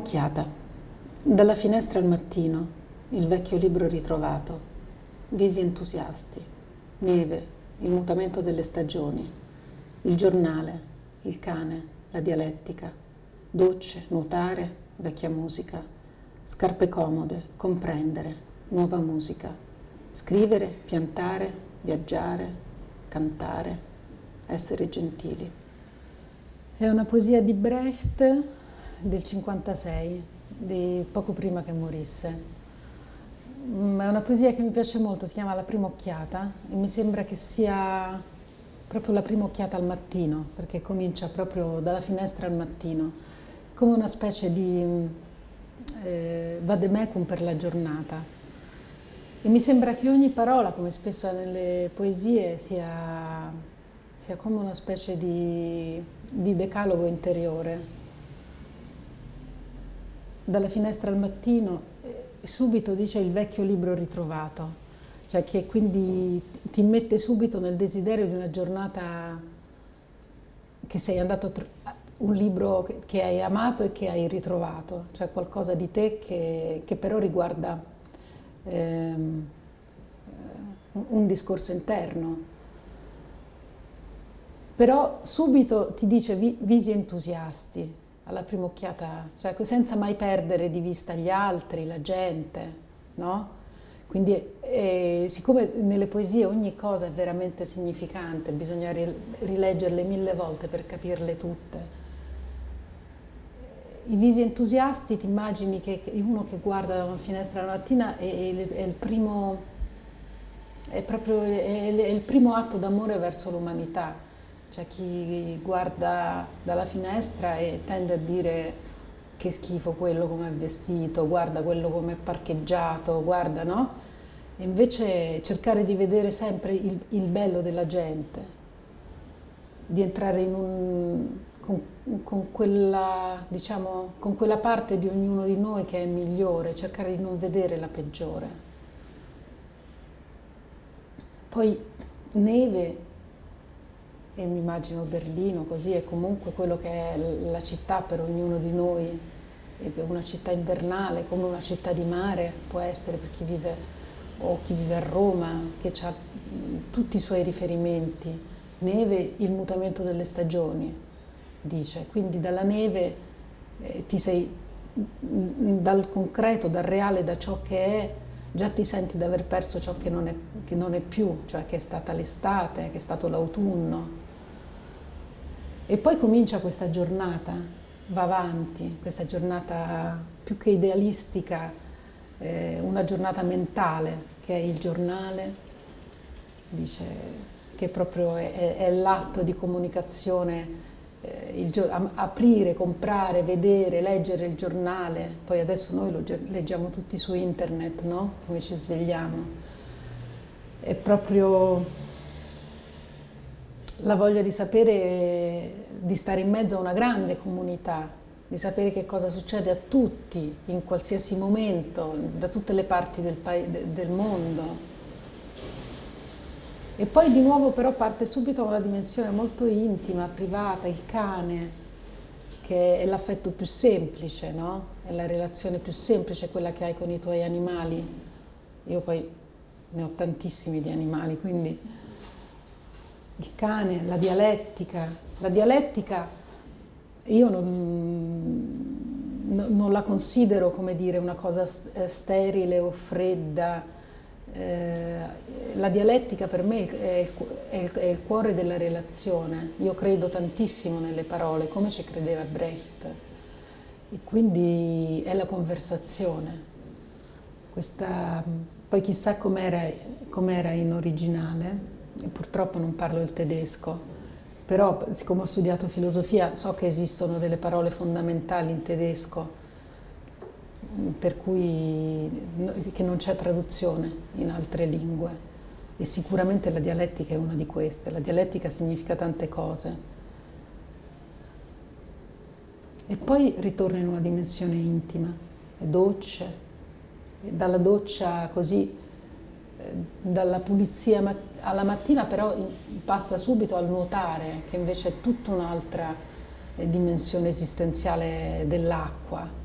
occhiata. Dalla finestra al mattino, il vecchio libro ritrovato, visi entusiasti, neve, il mutamento delle stagioni, il giornale, il cane, la dialettica, docce, nuotare, vecchia musica, scarpe comode, comprendere, nuova musica, scrivere, piantare, viaggiare, cantare, essere gentili. È una poesia di Brecht del 56, di poco prima che morisse. È una poesia che mi piace molto, si chiama La prima occhiata e mi sembra che sia proprio la prima occhiata al mattino, perché comincia proprio dalla finestra al mattino, come una specie di vademecum per la giornata. E mi sembra che ogni parola, come spesso nelle poesie, sia come una specie di decalogo interiore. Dalla finestra al mattino, subito dice il vecchio libro ritrovato, cioè che quindi ti mette subito nel desiderio di una giornata che sei andato un libro che hai amato e che hai ritrovato, cioè qualcosa di te che però riguarda un discorso interno. Però subito ti dice visi entusiasti, alla prima occhiata, cioè senza mai perdere di vista gli altri, la gente, no? Quindi siccome nelle poesie ogni cosa è veramente significante, bisogna rileggerle 1000 volte per capirle tutte. I visi entusiasti ti immagini che uno che guarda da una finestra la mattina è il primo atto d'amore verso l'umanità. C'è chi guarda dalla finestra e tende a dire che schifo quello come è vestito, guarda quello come è parcheggiato, guarda, no? E invece cercare di vedere sempre il bello della gente, di entrare con quella, diciamo, con quella parte di ognuno di noi che è migliore, cercare di non vedere la peggiore. Poi neve. E mi immagino Berlino così, è comunque quello che è la città per ognuno di noi, una città invernale, come una città di mare può essere per chi vive, o chi vive a Roma, che ha tutti i suoi riferimenti. Neve, il mutamento delle stagioni, dice, quindi dalla neve ti sei, dal concreto, dal reale, da ciò che è, già ti senti di aver perso ciò che non è più, cioè che è stata l'estate, che è stato l'autunno. E poi comincia questa giornata, va avanti, questa giornata più che idealistica, una giornata mentale, che è il giornale, dice che proprio è l'atto di comunicazione, aprire, comprare, vedere, leggere il giornale. Poi adesso noi lo leggiamo tutti su internet, no? Come ci svegliamo. È proprio la voglia di sapere, di stare in mezzo a una grande comunità, di sapere che cosa succede a tutti, in qualsiasi momento, da tutte le parti del mondo. E poi di nuovo però parte subito una dimensione molto intima, privata, il cane, che è l'affetto più semplice, no? È la relazione più semplice, quella che hai con i tuoi animali. Io poi ne ho tantissimi di animali, quindi il cane, la dialettica io non la considero, come dire, una cosa sterile o fredda. La dialettica per me è il cuore della relazione. Io credo tantissimo nelle parole, come ci credeva Brecht, e quindi è la conversazione. Poi chissà com'era in originale. Purtroppo non parlo il tedesco, però siccome ho studiato filosofia so che esistono delle parole fondamentali in tedesco per cui che non c'è traduzione in altre lingue, e sicuramente la dialettica è una di queste. La dialettica significa tante cose. E poi ritorna in una dimensione intima, le docce, e dalla doccia così, dalla pulizia alla mattina, però passa subito al nuotare, che invece è tutta un'altra dimensione esistenziale dell'acqua.